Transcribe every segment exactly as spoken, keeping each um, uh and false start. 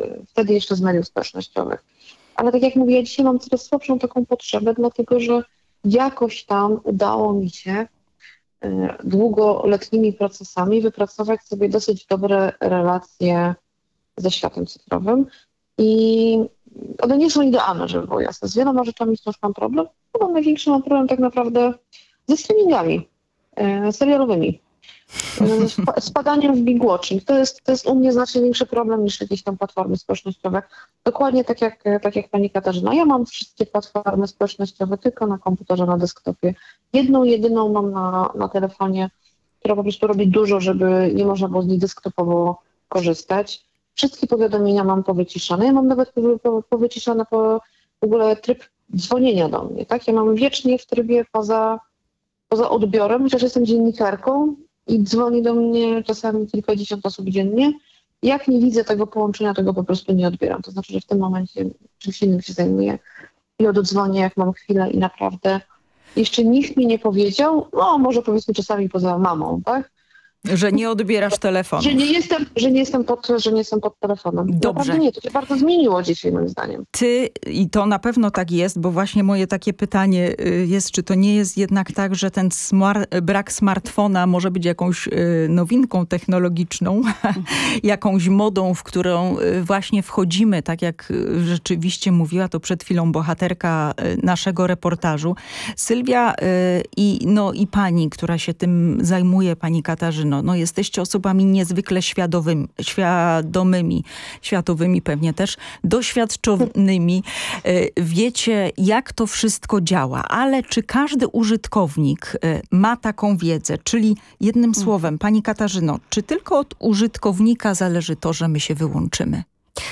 wtedy jeszcze z mediów społecznościowych. Ale tak jak mówię, ja dzisiaj mam coraz słabszą taką potrzebę, dlatego że jakoś tam udało mi się długoletnimi procesami wypracować sobie dosyć dobre relacje ze światem cyfrowym i one nie są idealne, żeby było jasne. Z wieloma rzeczami wciąż mam problem, bo mam największy mam problem tak naprawdę ze streamingami e, serialowymi. Z padaniem w binge watching. To jest, to jest u mnie znacznie większy problem niż jakieś tam platformy społecznościowe. Dokładnie tak jak, tak jak pani Katarzyna. Ja mam wszystkie platformy społecznościowe tylko na komputerze, na desktopie. Jedną, jedyną mam na, na telefonie, która po prostu robi dużo, żeby nie można było z niej desktopowo korzystać. Wszystkie powiadomienia mam powyciszane. Ja mam nawet powyciszane po, w ogóle tryb dzwonienia do mnie. Tak? Ja mam wiecznie w trybie poza, poza odbiorem, chociaż jestem dziennikarką, i dzwoni do mnie czasami kilkadziesiąt osób dziennie. Jak nie widzę tego połączenia, tego po prostu nie odbieram. To znaczy, że w tym momencie czymś innym się zajmuję i oddzwonię, jak mam chwilę i naprawdę jeszcze nikt mi nie powiedział, no może powiedzmy czasami poza mamą, tak? Że nie odbierasz telefonu. Że nie jestem, że nie jestem, pod, że nie jestem pod telefonem. Dobrze. Naprawdę nie, to się bardzo zmieniło dzisiaj moim zdaniem. Ty, i to na pewno tak jest, bo właśnie moje takie pytanie jest, czy to nie jest jednak tak, że ten smar- brak smartfona może być jakąś nowinką technologiczną, jakąś modą, w którą właśnie wchodzimy, tak jak rzeczywiście mówiła to przed chwilą bohaterka naszego reportażu. Sylwia i, no, i pani, która się tym zajmuje, pani Katarzyna, No, no jesteście osobami niezwykle świadowymi, świadomymi, światowymi pewnie też, doświadczonymi. Wiecie, jak to wszystko działa, ale czy każdy użytkownik ma taką wiedzę? Czyli jednym słowem, pani Katarzyno, czy tylko od użytkownika zależy to, że my się wyłączymy?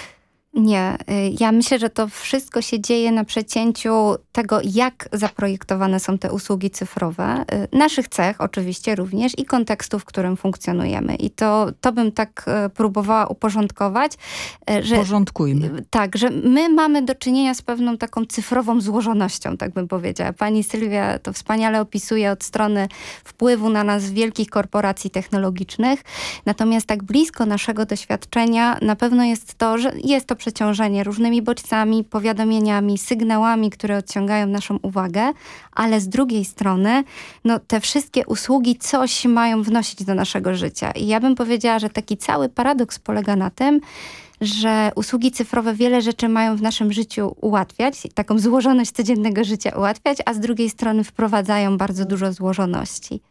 Nie. Ja myślę, że to wszystko się dzieje na przecięciu tego, jak zaprojektowane są te usługi cyfrowe. Naszych cech oczywiście również i kontekstu, w którym funkcjonujemy. I to, to bym tak próbowała uporządkować. Że, Porządkujmy. Tak, że my mamy do czynienia z pewną taką cyfrową złożonością, tak bym powiedziała. Pani Sylwia to wspaniale opisuje od strony wpływu na nas wielkich korporacji technologicznych. Natomiast tak blisko naszego doświadczenia na pewno jest to, że jest to przeciążenie różnymi bodźcami, powiadomieniami, sygnałami, które odciągają naszą uwagę, ale z drugiej strony no, te wszystkie usługi coś mają wnosić do naszego życia. I ja bym powiedziała, że taki cały paradoks polega na tym, że usługi cyfrowe wiele rzeczy mają w naszym życiu ułatwiać, taką złożoność codziennego życia ułatwiać, a z drugiej strony wprowadzają bardzo dużo złożoności.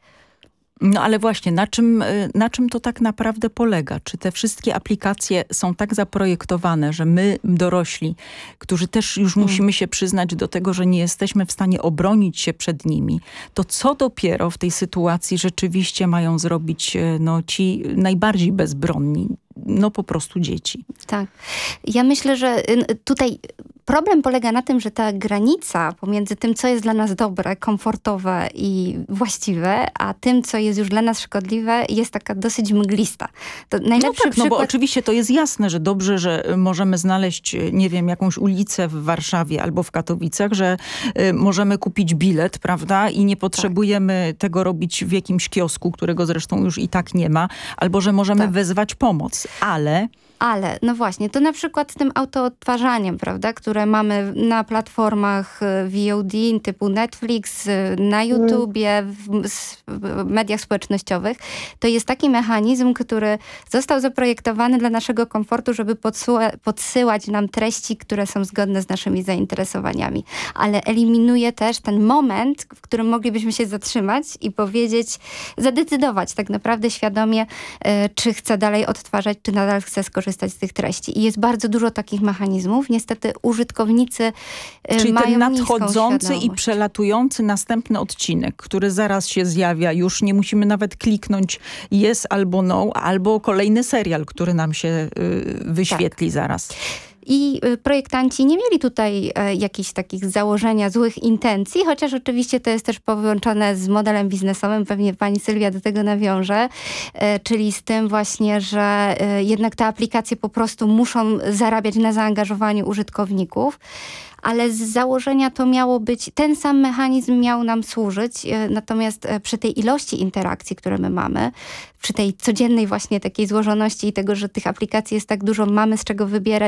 No ale właśnie, na czym, na czym to tak naprawdę polega? Czy te wszystkie aplikacje są tak zaprojektowane, że my, dorośli, którzy też już hmm. musimy się przyznać do tego, że nie jesteśmy w stanie obronić się przed nimi, to co dopiero w tej sytuacji rzeczywiście mają zrobić no, ci najbardziej bezbronni? No po prostu dzieci. Tak. Ja myślę, że tutaj problem polega na tym, że ta granica pomiędzy tym, co jest dla nas dobre, komfortowe i właściwe, a tym, co jest już dla nas szkodliwe, jest taka dosyć mglista. To najlepszy no tak, przykład... no bo oczywiście to jest jasne, że dobrze, że możemy znaleźć, nie wiem, jakąś ulicę w Warszawie albo w Katowicach, że y, możemy kupić bilet, prawda? I nie potrzebujemy tak. tego robić w jakimś kiosku, którego zresztą już i tak nie ma, albo że możemy tak. wezwać pomoc. Ale... Ale, no właśnie, to na przykład z tym autoodtwarzaniem, prawda, które mamy na platformach V O D typu Netflix, na YouTubie, w, w mediach społecznościowych, to jest taki mechanizm, który został zaprojektowany dla naszego komfortu, żeby podsyła, podsyłać nam treści, które są zgodne z naszymi zainteresowaniami. Ale eliminuje też ten moment, w którym moglibyśmy się zatrzymać i powiedzieć, zadecydować tak naprawdę świadomie, czy chcę dalej odtwarzać, czy nadal chcę skorzystać z tych treści. I jest bardzo dużo takich mechanizmów. Niestety użytkownicy Czyli mają ten nadchodzący niską i przelatujący następny odcinek, który zaraz się zjawia, już nie musimy nawet kliknąć yes albo no, albo kolejny serial, który nam się y, wyświetli tak. zaraz. I projektanci nie mieli tutaj e, jakichś takich założenia, złych intencji, chociaż oczywiście to jest też połączone z modelem biznesowym, pewnie pani Sylwia do tego nawiąże, e, czyli z tym właśnie, że e, jednak te aplikacje po prostu muszą zarabiać na zaangażowaniu użytkowników. Ale z założenia to miało być, ten sam mechanizm miał nam służyć, natomiast przy tej ilości interakcji, które my mamy, przy tej codziennej właśnie takiej złożoności i tego, że tych aplikacji jest tak dużo, mamy z czego wybierać,